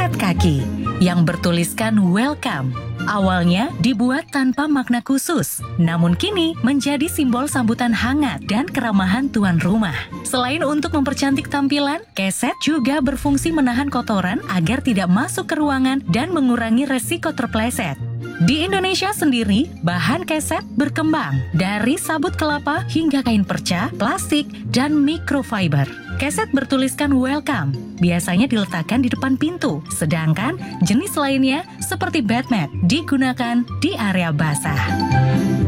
keset kaki yang bertuliskan welcome. Awalnya dibuat tanpa makna khusus, namun kini menjadi simbol sambutan hangat dan keramahan tuan rumah. Selain untuk mempercantik tampilan, keset juga berfungsi menahan kotoran agar tidak masuk ke ruangan dan mengurangi resiko terpleset. Di Indonesia sendiri, bahan keset berkembang dari sabut kelapa hingga kain perca, plastik, dan microfiber. Keset bertuliskan welcome, biasanya diletakkan di depan pintu, sedangkan jenis lainnya seperti bed mat digunakan di area basah.